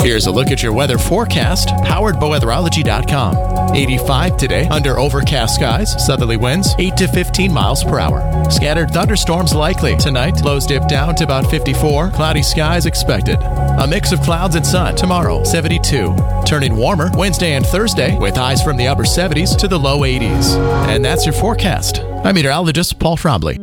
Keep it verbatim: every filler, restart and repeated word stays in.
Here's a look at your weather forecast, powered by weatherology dot com. eighty-five today, under overcast skies, southerly winds eight to fifteen miles per hour. Scattered thunderstorms likely. Tonight, lows dip down to about fifty-four, cloudy skies expected. A mix of clouds and sun tomorrow, seventy-two. Turning warmer Wednesday and Thursday, with highs from the upper seventies to the low eighties. And that's your forecast. I'm meteorologist Paul Trombley.